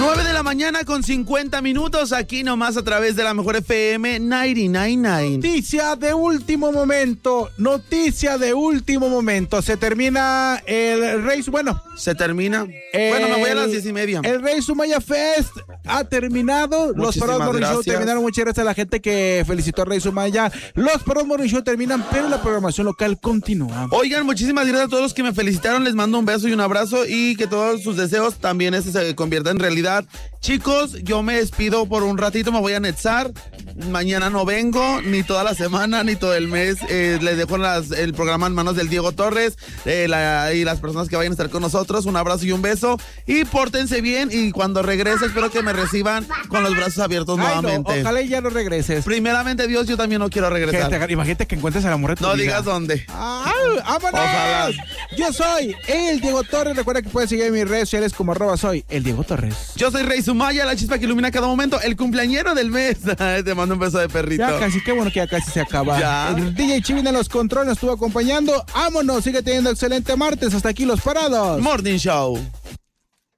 9 de la mañana con 50 minutos, aquí nomás a través de la Mejor FM 99.9. Noticia de último momento. Se termina el Rey, Se termina. Me voy a las 10:30. El Rey Sumaya Fest ha terminado. Los Perros Morning Show terminaron. Muchas gracias a la gente que felicitó a Rey Sumaya. Los Perros Morning Show terminan, pero la programación local continúa. Oigan, muchísimas gracias a todos los que me felicitaron. Les mando un beso y un abrazo y que todos sus deseos también se conviertan en realidad. Chicos, yo me despido por un ratito, me voy a Netzar. Mañana no vengo, ni toda la semana, ni todo el mes. Les dejo el programa en manos del Diego Torres y las personas que vayan a estar con nosotros. Un abrazo y un beso. Y pórtense bien. Y cuando regrese, espero que me reciban con los brazos abiertos nuevamente. No, ojalá ya no regreses. Primeramente, Dios, yo también no quiero regresar. Imagínate que encuentres al amor de tu vida. No digas dónde. ¡Vámonos! Ojalá. Yo soy el Diego Torres. Recuerda que puedes seguir en mis redes sociales como @soy el Diego Torres. Yo soy Rey Sumaya, la chispa que ilumina cada momento, el cumpleañero del mes. Te mando un beso de perrito. Ya casi, qué bueno que ya casi se acaba. Ya. El DJ Chivin en los controles nos estuvo acompañando. Vámonos, sigue teniendo excelente martes. Hasta aquí Los Parados Morning Show.